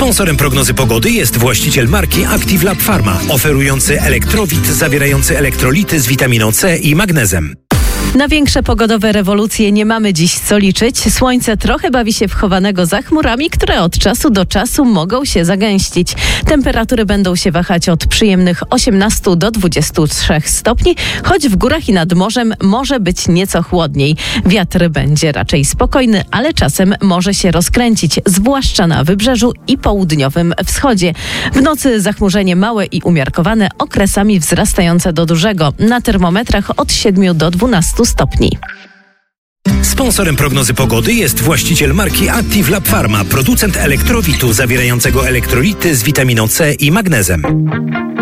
Sponsorem prognozy pogody jest właściciel marki Active Lab Pharma, oferujący elektrowit zawierający elektrolity z witaminą C i magnezem. Na większe pogodowe rewolucje nie mamy dziś co liczyć. Słońce trochę bawi się wchowanego za chmurami, które od czasu do czasu mogą się zagęścić. Temperatury będą się wahać od przyjemnych 18 do 23 stopni, choć w górach i nad morzem może być nieco chłodniej. Wiatr będzie raczej spokojny, ale czasem może się rozkręcić, zwłaszcza na wybrzeżu i południowym wschodzie. W nocy zachmurzenie małe i umiarkowane, okresami wzrastające do dużego. Na termometrach od 7 do 12 stopni. Sponsorem prognozy pogody jest właściciel marki Active Lab Pharma, producent elektrowitu zawierającego elektrolity z witaminą C i magnezem.